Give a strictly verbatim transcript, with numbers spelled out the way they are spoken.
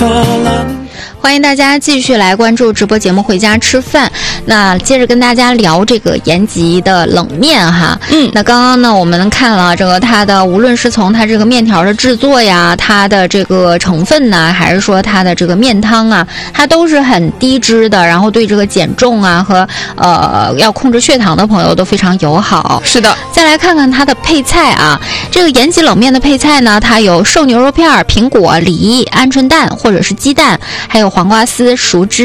欢迎大家继续来关注直播节目《回家吃饭》。那接着跟大家聊这个延吉的冷面哈。嗯，那刚刚呢，我们看了这个它的，无论是从它这个面条的制作呀，它的这个成分呐，还是说它的这个面汤啊，它都是很低脂的，然后对这个减重啊和呃要控制血糖的朋友都非常友好。 是的， 再来看看它的配菜啊，这个延吉冷面的配菜呢，它有瘦牛肉片、苹果、梨、鹌鹑蛋或者是鸡蛋，还有黄瓜丝、熟汁。